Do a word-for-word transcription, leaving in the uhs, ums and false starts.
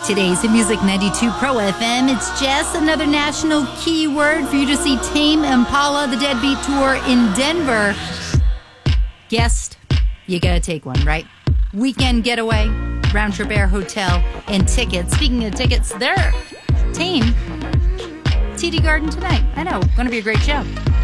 Today's Music ninety-two Pro F M. It's just another national keyword for you to see Tame Impala, the Deadbeat Tour in Denver. Guest, you gotta take one, right? Weekend getaway, round trip air hotel, and tickets. Speaking of tickets, they're Tame. T D Garden tonight. I know, gonna be a great show.